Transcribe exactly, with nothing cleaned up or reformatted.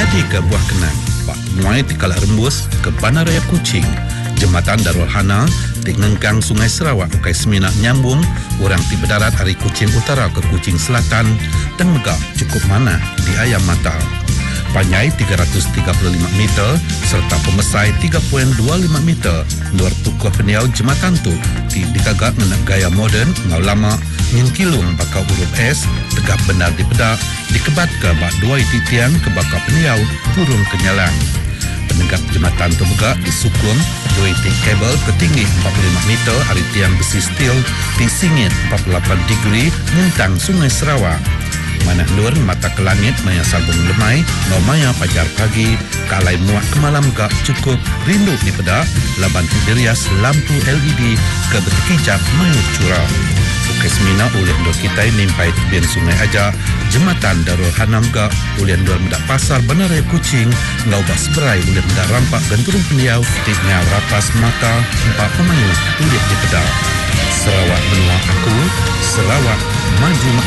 Jadi ke buah kenang, bak muai di Kalak Rembus ke Bandaraya Kuching. Jembatan Darul Hana di ngengkang Sungai Sarawak ukai semina nyambung orang ti berdarat dari Kuching Utara ke Kuching Selatan dan megak cukup mana di Ayam Mata. Panjai tiga ratus tiga puluh lima meter serta pemesai tiga koma dua lima meter. Luar tukuh peniau jembatan tu di dikagak dengan gaya moden ngau lama ngilung bakal huruf S tegap benar di pedak dikebat ke bak dua iti tiang ke bakal peniau turun ke nyalang. Penegak jembatan tu juga disukung dua iti kabel ketinggi empat puluh lima meter dari tiang besi steel di singit empat puluh lapan degree ngentang Sungai Sarawak. Mana luar mata ke langit maya sabung lemai mau maya pajar pagi kalai muak ke malam gak cukup rindu di pedak laban dirias lampu L E D ke betikijak mayu curah. Bukai semina ulian dua kita nimpai tebian sungai aja jembatan Darul Hanam gak ulian dua medak pasar Bandaraya Kuching ngau bas berai ulian medak rampak dan turun peniau tiknya rapas mata empat pemain ulian di pedak. Sarawak benua aku, Sarawak maju